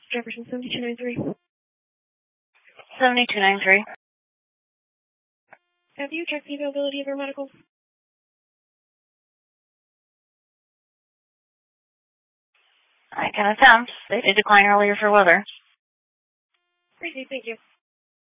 Jefferson 7293. 7293. Have you checked the availability of your medicals? I can attempt. They did decline earlier for weather. Appreciate it, thank you.